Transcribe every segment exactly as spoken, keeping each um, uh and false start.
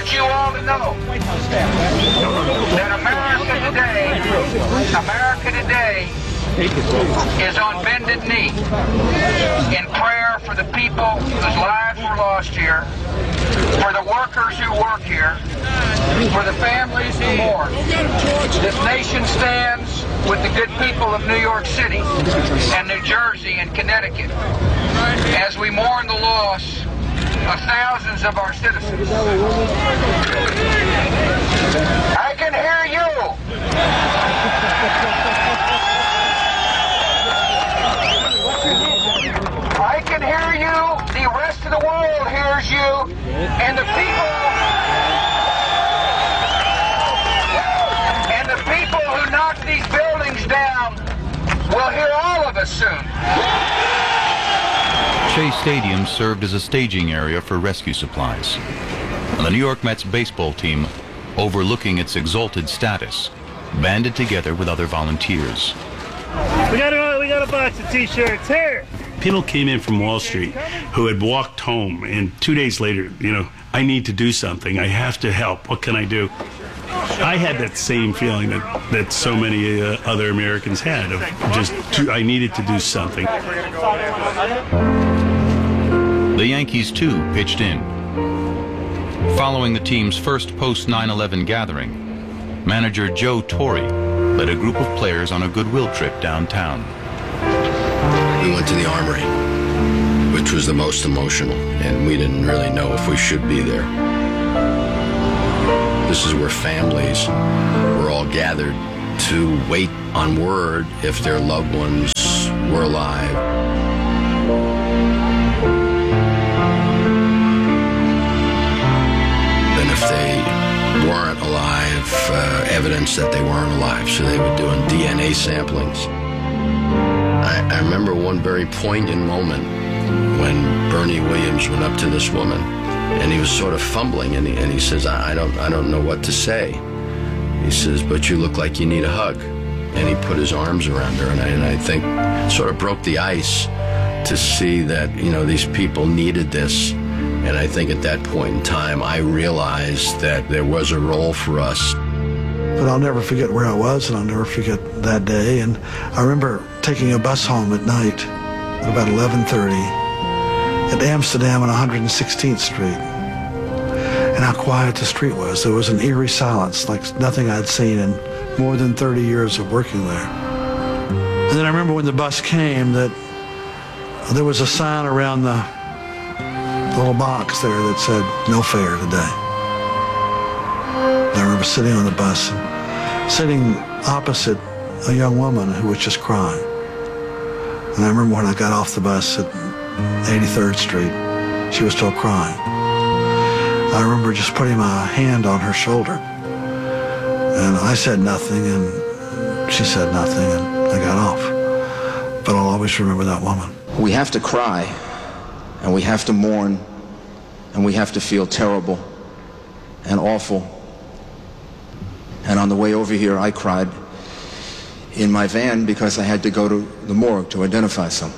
want you all to know that America today, America today is on bended knee in prayer for the people whose lives were lost here, for the workers who work here, for the families who mourn. This nation stands with the good people of New York City and New Jersey and Connecticut as we mourn the loss of thousands of our citizens. I can hear you. I can hear you. The rest of the world hears you. And the people and the people who knock these buildings down will hear all of us soon. Shea Stadium served as a staging area for rescue supplies. And the New York Mets baseball team, overlooking its exalted status, banded together with other volunteers. We got a, we got a box of T-shirts here. People came in from Wall Street who had walked home, and two days later, you know, I need to do something. I have to help. What can I do? I had that same feeling that, that so many uh, other Americans had of just, to, I needed to do something. The Yankees, too, pitched in. Following the team's first post nine eleven gathering, manager Joe Torre led a group of players on a goodwill trip downtown. We went to the Armory, which was the most emotional, and we didn't really know if we should be there. This is where families were all gathered to wait on word if their loved ones were alive. And if they weren't alive, uh, evidence that they weren't alive. So they were doing D N A samplings. I, I remember one very poignant moment when Bernie Williams went up to this woman, and he was sort of fumbling, and he, and he says, I, I don't I don't know what to say. He says, but you look like you need a hug. And he put his arms around her, and I, and I think sort of broke the ice to see that, you know, these people needed this. And I think at that point in time, I realized that there was a role for us. But I'll never forget where I was, and I'll never forget that day. And I remember taking a bus home at night at about eleven thirty at Amsterdam on one hundred sixteenth Street. And how quiet the street was. There was an eerie silence, like nothing I'd seen in more than thirty years of working there. And then I remember when the bus came that there was a sign around the little box there that said, no fare today. And I remember sitting on the bus and sitting opposite a young woman who was just crying. And I remember when I got off the bus at eighty-third Street, she was still crying. I remember just putting my hand on her shoulder. And I said nothing, and she said nothing, and I got off. But I'll always remember that woman. We have to cry, and we have to mourn, and we have to feel terrible and awful. And on the way over here, I cried in my van because I had to go to the morgue to identify some.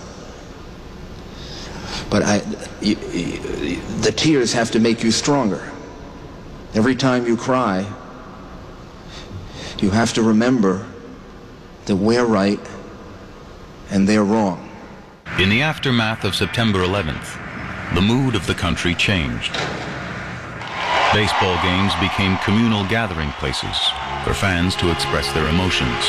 But I, you, you, the tears have to make you stronger. Every time you cry, you have to remember that we're right and they're wrong. In the aftermath of September eleventh, the mood of the country changed. Baseball games became communal gathering places for fans to express their emotions.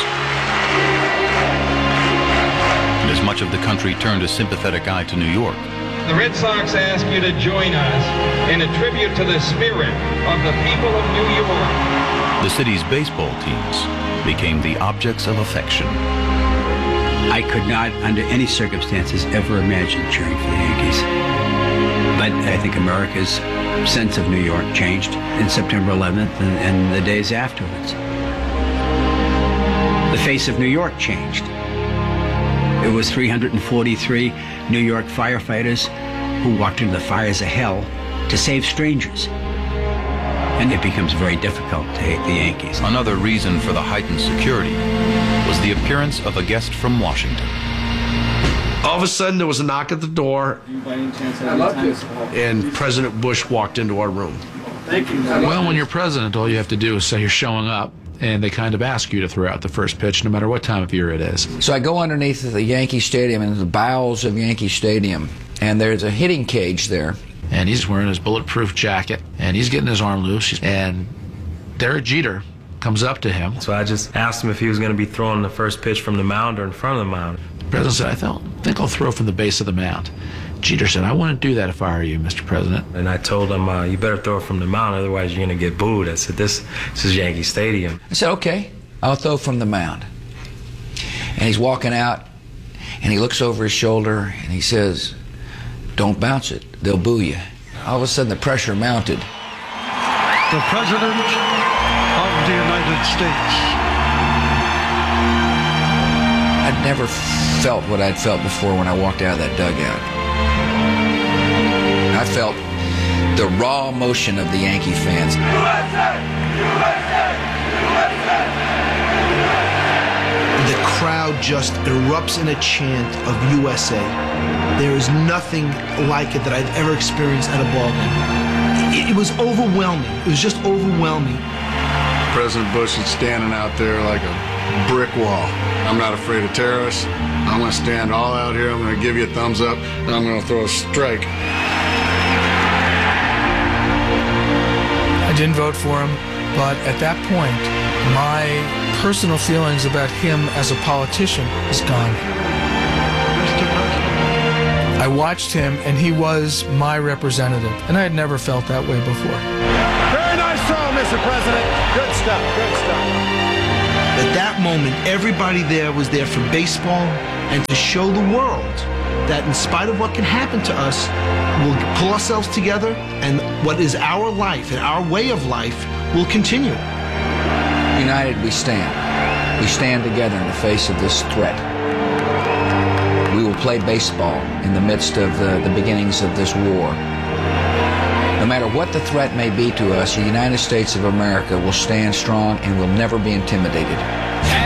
And as much of the country turned a sympathetic eye to New York, the Red Sox ask you to join us in a tribute to the spirit of the people of New York. The city's baseball teams became the objects of affection. I could not, under any circumstances, ever imagine cheering for the Yankees. But I think America's sense of New York changed in September eleventh and, and the days afterwards. The face of New York changed. It was three hundred forty-three New York firefighters who walked into the fires of hell to save strangers. And it becomes very difficult to hate the Yankees. Another reason for the heightened security was the appearance of a guest from Washington. All of a sudden, there was a knock at the door, and President Bush walked into our room. Thank you. Well, when you're president, all you have to do is say you're showing up, and they kind of ask you to throw out the first pitch, no matter what time of year it is. So I go underneath the Yankee Stadium, in the bowels of Yankee Stadium, and there's a hitting cage there. And he's wearing his bulletproof jacket, and he's getting his arm loose, and Derek Jeter comes up to him. So I just asked him if he was going to be throwing the first pitch from the mound or in front of the mound. The president said, I th- think I'll throw from the base of the mound. Jeter said, I wouldn't do that if I were you, Mister President. And I told him, uh, you better throw it from the mound, otherwise you're going to get booed. I said, this, this is Yankee Stadium. I said, okay, I'll throw from the mound. And he's walking out, and he looks over his shoulder, and he says, don't bounce it, they'll boo you. All of a sudden, the pressure mounted. The President of the United States. I'd never felt what I'd felt before when I walked out of that dugout. I felt the raw emotion of the Yankee fans. U S A! U S A! U S A! The crowd just erupts in a chant of U S A. There is nothing like it that I've ever experienced at a ball game. It, it was overwhelming. It was just overwhelming. President Bush is standing out there like a brick wall. I'm not afraid of terrorists. I'm going to stand all out here. I'm going to give you a thumbs up, and I'm going to throw a strike. I didn't vote for him, but at that point, my personal feelings about him as a politician is gone. I watched him, and he was my representative, and I had never felt that way before. Very nice throw, Mister President. Good stuff, good stuff. At that moment, everybody there was there for baseball and to show the world that in spite of what can happen to us, we'll pull ourselves together, and what is our life and our way of life will continue. United we stand. We stand together in the face of this threat. We will play baseball in the midst of the, the beginnings of this war. No matter what the threat may be to us, the United States of America will stand strong and will never be intimidated.